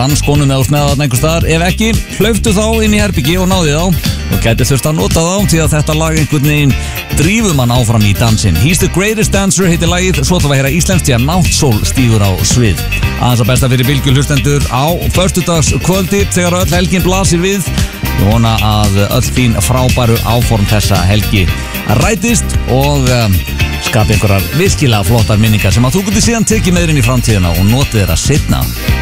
danskonum eða úr með þarna einhver staðar. Ef ekki, hlauftu þá inn í herbyggi og náði þá og gæti þurft að nota þá því að þetta lag einhvern veginn drífum hann áfram í dansinn. He's the greatest dancer heitir lagið, svo ætlum við að heyra íslenskt því að Náttsól stígur á svið. Aðeins að besta fyrir Bylgju hlustendur á föstudagskvöldi þegar öll helgin blasir við. Ég vona að öll þín frábæru áform þessa helgi rætist og skapi einhverjar virkilega flottar minningar sem að þú getur síðan tekið með þér inn í framtíðina og notið þeirra seinna.